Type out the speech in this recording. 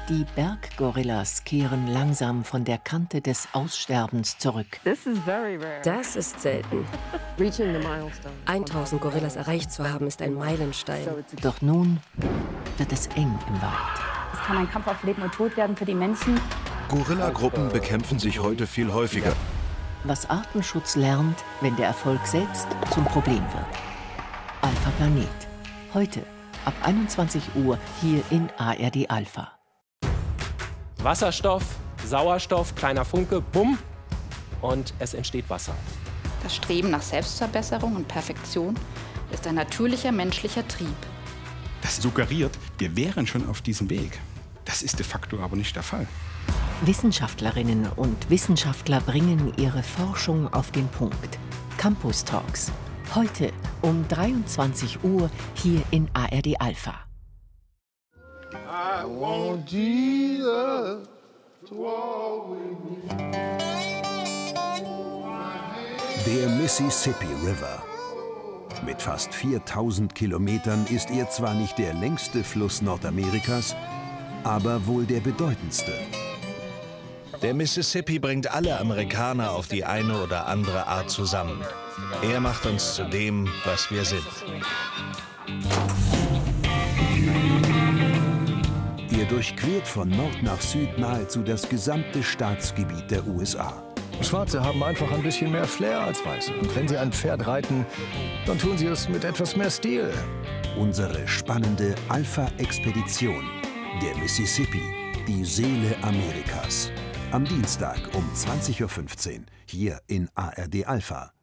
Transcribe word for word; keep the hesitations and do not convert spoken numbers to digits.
Die Berggorillas kehren langsam von der Kante des Aussterbens zurück. Das ist selten. tausend Gorillas erreicht zu haben, ist ein Meilenstein. Doch nun wird es eng im Wald. Es kann ein Kampf auf Leben und Tod werden für die Menschen. Gorillagruppen bekämpfen sich heute viel häufiger. Was Artenschutz lernt, wenn der Erfolg selbst zum Problem wird. Alpha Planet. Heute ab einundzwanzig Uhr hier in A R D Alpha. Wasserstoff, Sauerstoff, kleiner Funke, bumm, und es entsteht Wasser. Das Streben nach Selbstverbesserung und Perfektion ist ein natürlicher menschlicher Trieb. Das suggeriert, wir wären schon auf diesem Weg. Das ist de facto aber nicht der Fall. Wissenschaftlerinnen und Wissenschaftler bringen ihre Forschung auf den Punkt. Campus Talks. Heute um dreiundzwanzig Uhr hier in A R D Alpha. I want Jesus to walk with me. Der Mississippi River. Mit fast viertausend Kilometern ist er zwar nicht der längste Fluss Nordamerikas, aber wohl der bedeutendste. Der Mississippi bringt alle Amerikaner auf die eine oder andere Art zusammen. Er macht uns zu dem, was wir sind. Er durchquert von Nord nach Süd nahezu das gesamte Staatsgebiet der U S A. Schwarze haben einfach ein bisschen mehr Flair als Weiße. Und wenn sie ein Pferd reiten, dann tun sie es mit etwas mehr Stil. Unsere spannende Alpha-Expedition. Der Mississippi, die Seele Amerikas. Am Dienstag um zwanzig Uhr fünfzehn hier in A R D Alpha.